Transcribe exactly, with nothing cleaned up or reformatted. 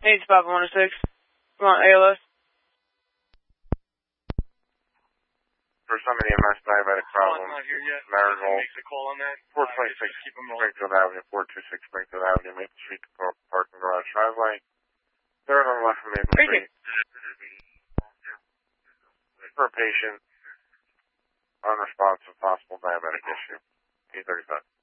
Hey, it's Papa one oh six. Come on, A L S. For some E M S diabetic problems, Marigold, four twenty-six Springfield Avenue, four two six Springfield Avenue, Maple Street, parking garage driveway. Third on the left from Maple Street. For a patient, unresponsive, possible diabetic issue. eight thirty-five.